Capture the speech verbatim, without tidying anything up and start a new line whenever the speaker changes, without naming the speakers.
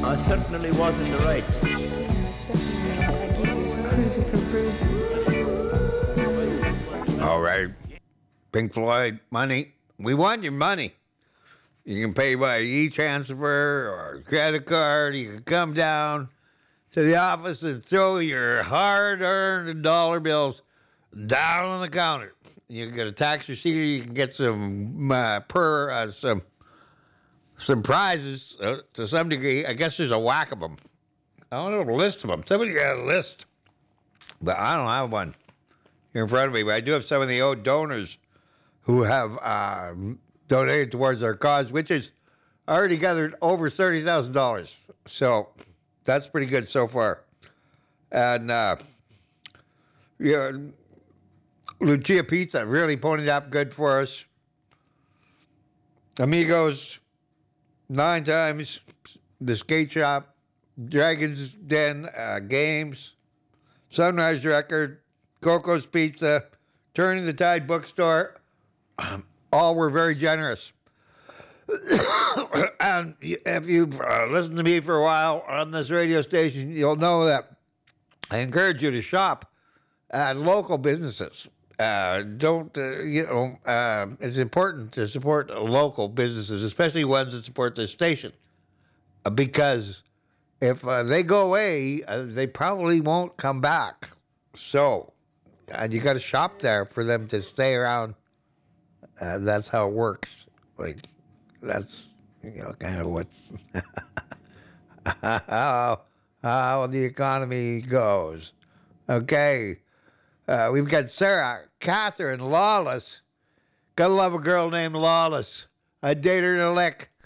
I certainly was in the right.
Yes, definitely. Like he was cruising for bruising.
All right. Pink Floyd, money. We want your money. You can pay by e-transfer or credit card. You can come down to the office and throw your hard-earned dollar bills down on the counter. You can get a tax receipt. You can get some uh, per uh, some some prizes uh, to some degree. I guess there's a whack of them. I don't know a list of them. Somebody got a list, but I don't have one here in front of me. But I do have some of the old donors who have uh, donated towards our cause, which is already gathered over thirty thousand dollars. So that's pretty good so far. And uh, yeah, Lucia Pizza really ponied up good for us. Amigos, nine times, the skate shop, Dragon's Den uh, Games, Sunrise Record, Coco's Pizza, Turning the Tide Bookstore. All were very generous. And if you've uh, listened to me for a while on this radio station, you'll know that I encourage you to shop at local businesses. Uh, don't, uh, you know, uh, it's important to support local businesses, especially ones that support this station. Uh, because if uh, they go away, uh, they probably won't come back. So, and you got to shop there for them to stay around. Uh, that's how it works. Like, that's, you know, kind of what's how, how the economy goes. Okay. Uh, we've got Sarah Catherine Lawless. Gotta love a girl named Lawless. I date her in a lick.